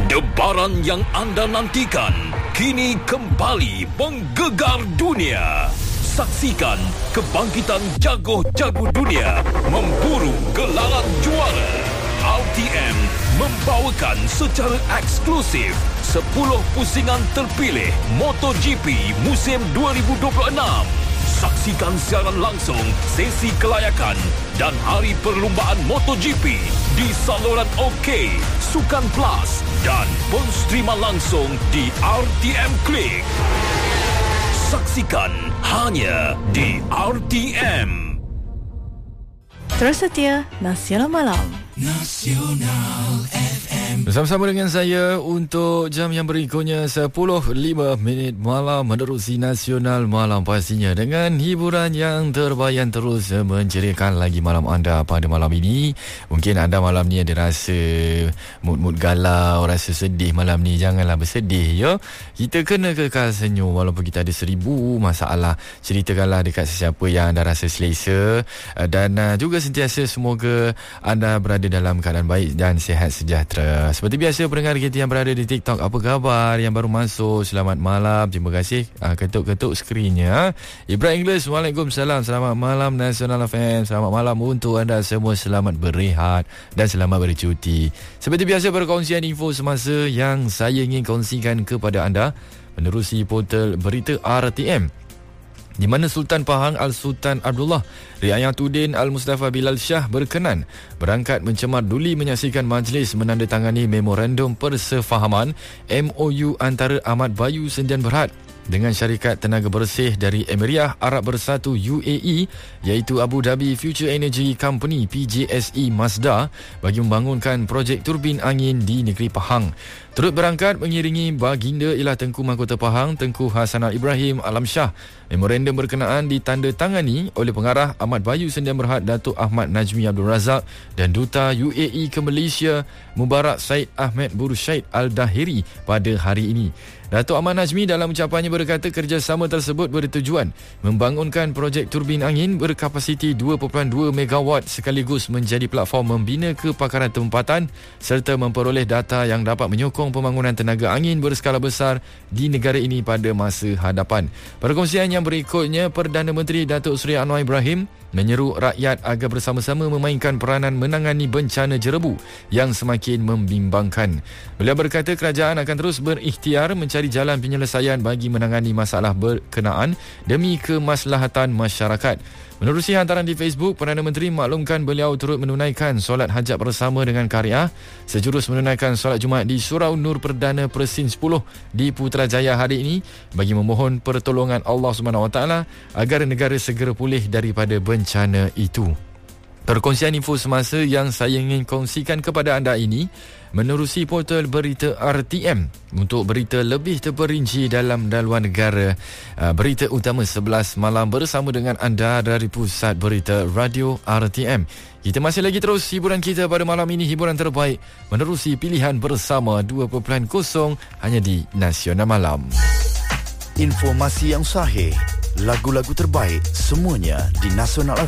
Debaran yang anda nantikan kini kembali menggegar dunia. Saksikan kebangkitan jago-jago dunia memburu gelaran juara. RTM membawakan secara eksklusif 10 pusingan terpilih MotoGP musim 2026. Saksikan siaran langsung sesi kelayakan dan hari perlumbaan MotoGP di saluran OK, Sukan Plus dan penstriman langsung di RTM Klik. Saksikan hanya di RTM. Terus setia Nasional Malam. Nasional FM. Bersama-sama dengan saya untuk jam yang berikutnya 10.05 malam menerusi Nasional Malam, pastinya dengan hiburan yang terbaik yang terus menceriakan lagi malam anda pada malam ini. Mungkin anda malam ni ada rasa mood galau, rasa sedih malam ni. Janganlah bersedih ya. Kita kena kekal senyum walaupun kita ada 1000 masalah. Ceritakanlah dekat sesiapa yang anda rasa selesa, dan juga sentiasa semoga anda berada dalam keadaan baik dan sihat sejahtera. Seperti biasa, pendengar kita yang berada di TikTok, apa khabar? Yang baru masuk, selamat malam. Terima kasih. Ketuk-ketuk skrinnya. Ibrahim Inglis, Waalaikumsalam. Selamat malam Nasional FM. Selamat malam untuk anda semua. Selamat berehat dan selamat bercuti. Seperti biasa, perkongsian info semasa yang saya ingin kongsikan kepada anda menerusi portal berita RTM, di mana Sultan Pahang Al-Sultan Abdullah Riayatuddin Al-Mustafa Bilal Shah berkenan berangkat mencemar duli menyaksikan majlis menandatangani memorandum persefahaman MOU antara Ahmad Bayu Sdn Bhd dengan syarikat tenaga bersih dari Emiriah Arab Bersatu UAE, iaitu Abu Dhabi Future Energy Company PJSE Masdar, bagi membangunkan projek turbin angin di negeri Pahang. Turut berangkat mengiringi baginda Ialah Tengku Mahkota Pahang Tengku Hasanal Ibrahim Alam Shah. Memorandum berkenaan ditandatangani oleh pengarah Ahmad Bayu Sdn Bhd Datuk Ahmad Najmi Abdul Razak dan Duta UAE ke Malaysia Mubarak Said Ahmed Bursyid Al-Dahiri pada hari ini. Datuk Ahmad Najmi dalam ucapannya berkata kerjasama tersebut bertujuan membangunkan projek turbin angin berkapasiti 2.2 megawatt sekaligus menjadi platform membina kepakaran tempatan serta memperoleh data yang dapat menyokong pembangunan tenaga angin berskala besar di negara ini pada masa hadapan. Perkongsian yang berikutnya, Perdana Menteri Datuk Seri Anwar Ibrahim menyeru rakyat agar bersama-sama memainkan peranan menangani bencana jerebu yang semakin membimbangkan. Beliau berkata kerajaan akan terus berikhtiar mencari jalan penyelesaian bagi menangani masalah berkenaan demi kemaslahatan masyarakat. Menerusi hantaran di Facebook, Perdana Menteri maklumkan beliau turut menunaikan solat hajat bersama dengan Kariah sejurus menunaikan solat Jumaat di Surau Nur Perdana Persin 10 di Putrajaya hari ini bagi memohon pertolongan Allah SWT agar negara segera pulih daripada bencana itu. Perkongsian info semasa yang saya ingin kongsikan kepada anda ini menerusi portal berita RTM. Untuk berita lebih terperinci dalam dan luar negara, berita utama 11 malam bersama dengan anda dari Pusat Berita Radio RTM. Kita masih lagi terus hiburan kita pada malam ini, hiburan terbaik menerusi pilihan bersama 2.0 hanya di Nasional Malam. Informasi yang sahih, lagu-lagu terbaik, semuanya di Nasional